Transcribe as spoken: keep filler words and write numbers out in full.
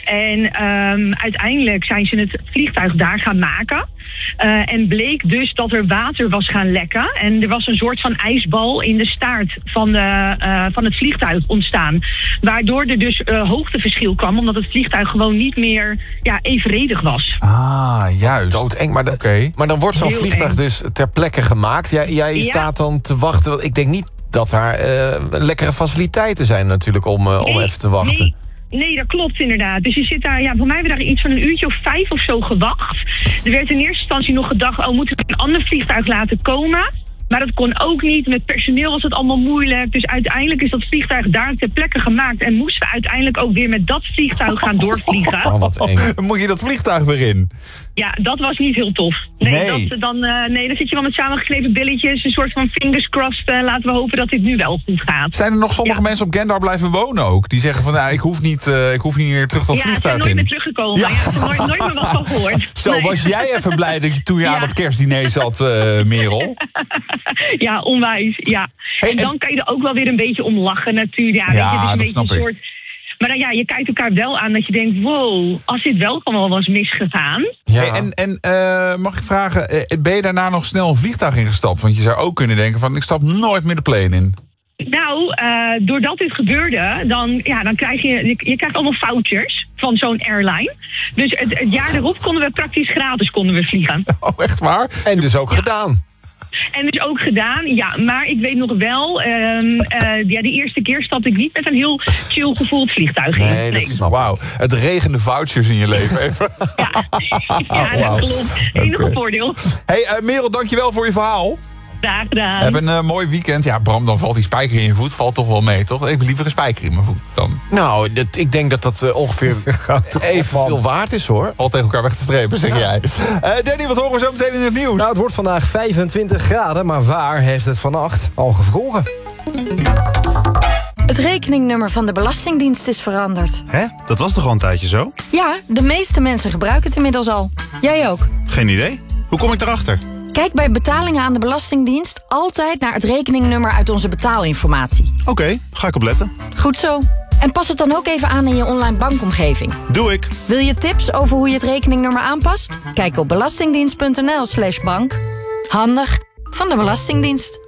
En um, uiteindelijk zijn ze het vliegtuig daar gaan maken. Uh, en bleek dus dat er water was gaan lekken. En er was een soort van ijsbal in de staart van, de, uh, van het vliegtuig ontstaan. Waardoor er dus uh, hoogteverschil kwam, omdat het vliegtuig gewoon niet meer ja, evenredig was. Ah, juist. Doodeng, maar, de, okay. maar dan wordt zo'n Heel vliegtuig eng. dus ter plekke gemaakt. Jij, jij Ja. staat dan te wachten. Want ik denk niet dat daar uh, lekkere faciliteiten zijn natuurlijk om, uh, Nee, om even te wachten. Nee. Nee, dat klopt inderdaad. Dus je zit daar, ja, voor mij hebben we daar iets van een uurtje of vijf of zo gewacht. Er werd in eerste instantie nog gedacht, oh, moeten we een ander vliegtuig laten komen? Maar dat kon ook niet. Met personeel was het allemaal moeilijk. Dus uiteindelijk is dat vliegtuig daar ter plekke gemaakt. En moesten we uiteindelijk ook weer met dat vliegtuig gaan doorvliegen. Oh, wat eng. Dan moet je dat vliegtuig weer in. Ja, dat was niet heel tof. Nee, Nee. Dat, dan, uh, nee dan zit je wel met samengeknepen billetjes. Een soort van fingers crossed. Uh, laten we hopen dat dit nu wel goed gaat. Zijn er nog sommige Ja. mensen op Gendar blijven wonen ook? Die zeggen van, nou, ik hoef niet, uh, ik hoef niet meer terug dat Ja, ze zijn vliegtuig nooit in. meer teruggekomen. Ja. Ja. Ja, ze hebben nooit, nooit meer wat van gehoord. Zo, Nee. was jij even blij dat je toen je Ja. aan het kerstdiner zat, uh, Merel? Ja, onwijs, ja. Hey, en dan en- kan je er ook wel weer een beetje om lachen natuurlijk. Ja, Ja, weet je, het is een dat beetje snap een ik. soort... Maar dan, ja, je kijkt elkaar wel aan dat je denkt, wow, als dit wel gewoon al was misgegaan. Ja. Hey, en en uh, mag ik vragen, uh, ben je daarna nog snel een vliegtuig ingestapt? Want je zou ook kunnen denken van, ik stap nooit meer de plane in. Nou, uh, doordat dit gebeurde, dan, ja, dan krijg je, je, je krijgt allemaal vouchers van zo'n airline. Dus het, het jaar erop konden we praktisch gratis konden we vliegen. Oh, echt waar? En dus ook Ja. gedaan. En dus ook gedaan, ja. Maar ik weet nog wel, um, uh, ja, de eerste keer stapte ik niet met een heel chill gevoel het vliegtuig in. Nee, dat snap ik. Wauw, het regende vouchers in je leven even. Ja, ja dat Wauw. klopt. Enige Oké. voordeel. Hey, uh, Merel, dankjewel voor je verhaal. Graag gedaan. Heb een uh, mooi weekend. Ja, Bram, dan valt die spijker in je voet. Valt toch wel mee, toch? Ik heb liever een spijker in mijn voet dan. Nou, dat, ik denk dat dat uh, ongeveer evenveel waard is, hoor. Al tegen elkaar weg te strepen, zeg jij. Uh, Danny, wat horen we zo meteen in het nieuws? Nou, het wordt vandaag vijfentwintig graden, maar waar heeft het vannacht al gevroren? Het rekeningnummer van de Belastingdienst is veranderd. Hè? Dat was toch al een tijdje zo? Ja, de meeste mensen gebruiken het inmiddels al. Jij ook. Geen idee. Hoe kom ik daarachter? Kijk bij betalingen aan de Belastingdienst altijd naar het rekeningnummer uit onze betaalinformatie. Oké, okay, ga ik opletten. Goed zo. En pas het dan ook even aan in je online bankomgeving. Doe ik. Wil je tips over hoe je het rekeningnummer aanpast? Kijk op belastingdienst punt n l slash bank. Handig van de Belastingdienst.